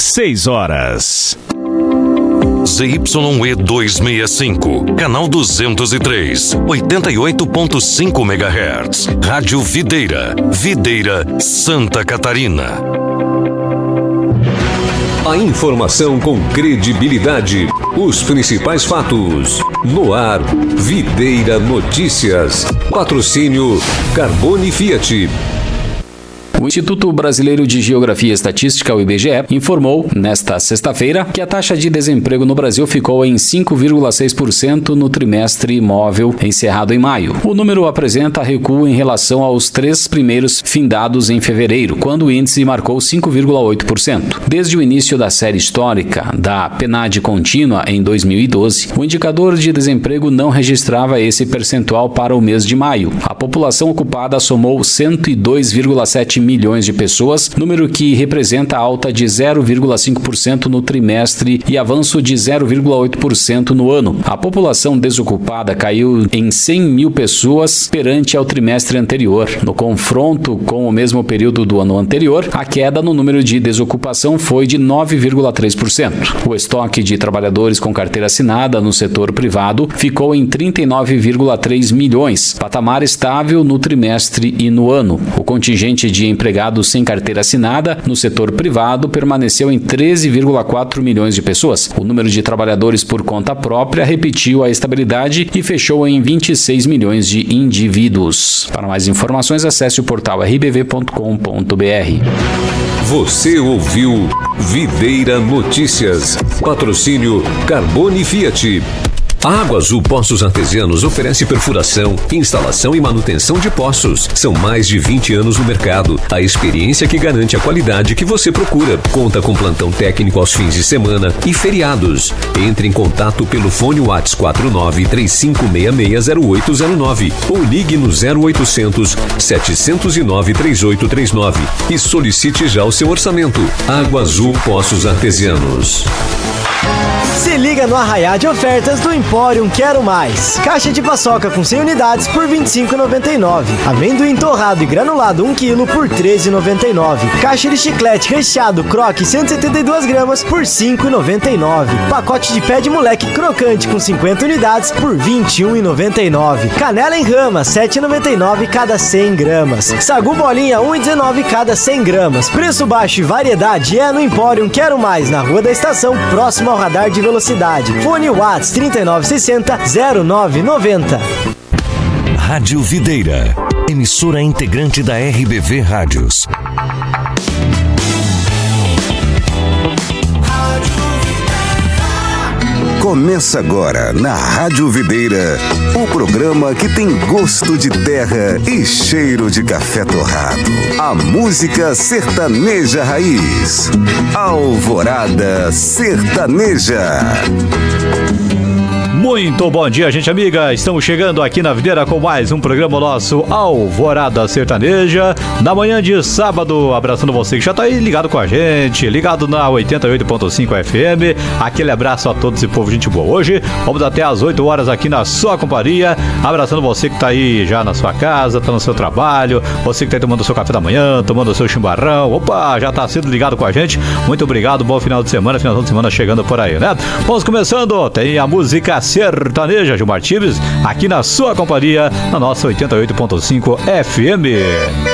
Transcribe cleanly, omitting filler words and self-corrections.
6 horas. ZYE 265, canal 203, 88.5 MHz. Rádio Videira, Videira, Santa Catarina. A informação com credibilidade, os principais fatos. No ar, Videira Notícias. Patrocínio Carbone Fiat. O Instituto Brasileiro de Geografia e Estatística, o IBGE, informou, nesta sexta-feira, que a taxa de desemprego no Brasil ficou em 5,6% no trimestre móvel encerrado em maio. O número apresenta recuo em relação aos 3 primeiros findados em fevereiro, quando o índice marcou 5,8%. Desde o início da série histórica da PNAD contínua em 2012, o indicador de desemprego não registrava esse percentual para o mês de maio. A população ocupada somou 102,7 milhões de pessoas, número que representa alta de 0,5% no trimestre e avanço de 0,8% no ano. A população desocupada caiu em 100 mil pessoas perante ao trimestre anterior. No confronto com o mesmo período do ano anterior, a queda no número de desocupação foi de 9,3%. O estoque de trabalhadores com carteira assinada no setor privado ficou em 39,3 milhões, patamar estável no trimestre e no ano. O contingente de empregados sem carteira assinada no setor privado permaneceu em 13,4 milhões de pessoas. O número de trabalhadores por conta própria repetiu a estabilidade e fechou em 26 milhões de indivíduos. Para mais informações, acesse o portal rbv.com.br. Você ouviu Videira Notícias. Patrocínio Carbone Fiat. A Água Azul Poços Artesianos oferece perfuração, instalação e manutenção de poços. São mais de 20 anos no mercado. A experiência que garante a qualidade que você procura. Conta com plantão técnico aos fins de semana e feriados. Entre em contato pelo fone WhatsApp 49-3566-0809 ou ligue no 0800 709 3839 e solicite já o seu orçamento. Água Azul Poços Artesianos. Se liga no arraiá de ofertas do Empório Quero Mais. Caixa de paçoca com 100 unidades por R$ 25,99. Amendoim torrado e granulado 1 kg por R$ 13,99. Caixa de chiclete recheado croque 172 gramas por R$ 5,99. Pacote de pé de moleque crocante com 50 unidades por R$ 21,99. Canela em rama 7,99 cada 100 gramas. Sagu bolinha 1,19 cada 100 gramas. Preço baixo e variedade é no Empório Quero Mais, na Rua da Estação, próximo ao radar de velocidade. Fone Whats 3960-0990. Rádio Videira, emissora integrante da RBV Rádios. Começa agora na Rádio Videira, o programa que tem gosto de terra e cheiro de café torrado. A música sertaneja raiz. Alvorada Sertaneja. Muito bom dia, gente amiga. Estamos chegando aqui na Videira com mais um programa nosso Alvorada Sertaneja, na manhã de sábado. Abraçando você que já tá aí ligado com a gente, ligado na 88.5 FM. Aquele abraço a todos e povo, gente boa. Hoje vamos até às 8 horas aqui na sua companhia, abraçando você que tá aí já na sua casa, tá no seu trabalho, você que tá aí tomando o seu café da manhã, tomando o seu chimarrão. Opa, já tá sendo ligado com a gente. Muito obrigado, bom final de semana chegando por aí, né? Vamos começando, tem a música sertaneja Gilmar Tives aqui na sua companhia, na nossa 88.5 FM.